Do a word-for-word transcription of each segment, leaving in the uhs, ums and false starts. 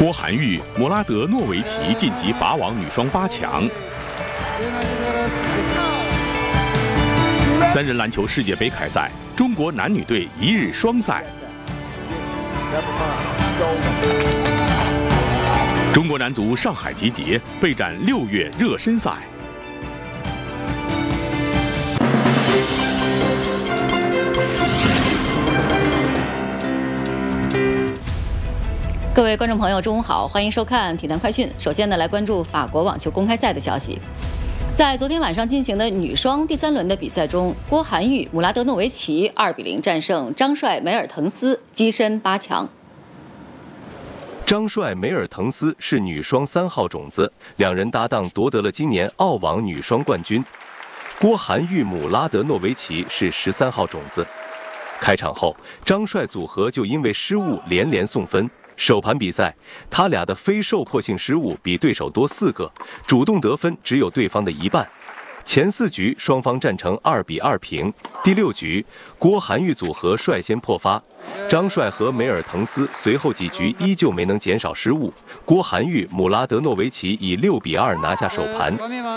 郭涵玉、姆拉德诺维奇晋级法网女双八强。三人篮球世界杯凯赛，中国男女队一日双赛。中国男足上海集结，备战六月热身赛。 各位观众朋友，中午好，欢迎收看《体坛快讯》。首先呢，来关注法国网球公开赛的消息。在昨天晚上进行的女双第三轮的比赛中，郭涵玉、姆拉德诺维奇二比零战胜张帅、梅尔滕斯，跻身八强。 张帅、梅尔滕斯是女双三号种子，两人搭档夺得了今年澳网女双冠军。郭涵玉、姆拉德诺维奇是十三号种子。开场后，张帅组合就因为失误连连送分。首盘比赛，他俩的非受迫性失误比对手多四个，主动得分只有对方的一半。前四局双方战成二比二平。第六局，郭涵玉组合率先破发，张帅和梅尔滕斯随后几局依旧没能减少失误。郭涵玉、姆拉德诺维奇以六比二拿下首盘。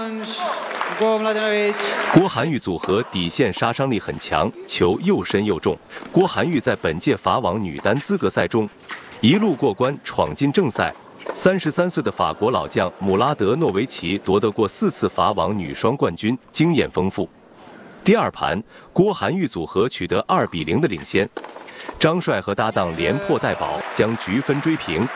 郭涵玉组合底线杀伤力很强，球又深又重。郭涵玉在本届法网女单资格赛中一路过关，闯进正赛。三十三岁的法国老将姆拉德诺维奇夺得过四次法网女双冠军，经验丰富。第二盘，郭涵玉组合取得二比零的领先，张帅和搭档连破带保，将局分追平。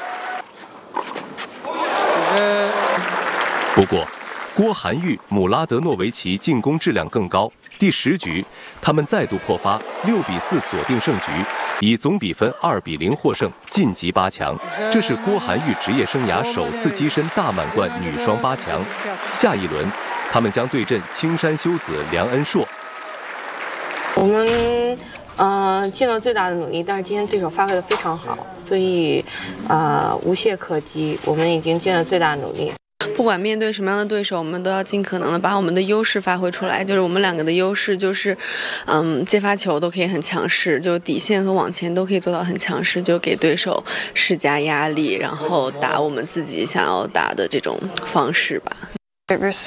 不过，郭涵玉、姆拉德诺维奇进攻质量更高。第十局，他们再度破发，六比四锁定胜局，以总比分二比零获胜，晋级八强。这是郭涵玉职业生涯首次跻身大满贯女双八强。下一轮，他们将对阵青山修子梁恩硕。 我们呃尽了最大的努力，但是今天对手发挥的非常好，所以呃无懈可击。我们已经尽了最大的努力。 不管面对什么样的对手，我们都要尽可能的把我们的优势发挥出来。就是我们两个的优势就是，嗯，接发球都可以很强势，就底线和网前都可以做到很强势，就给对手施加压力，然后打我们自己想要打的这种方式吧。 It was